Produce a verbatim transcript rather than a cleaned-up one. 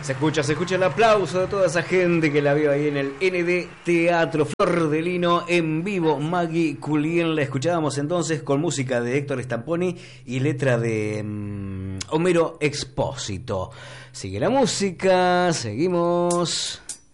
Se escucha, se escucha el aplauso de toda esa gente que la vio ahí en el N D Teatro. Flor de Lino en vivo, Maggie Culien. La escuchábamos entonces con música de Héctor Stamponi y letra de um, Homero Expósito. Sigue la música, seguimos.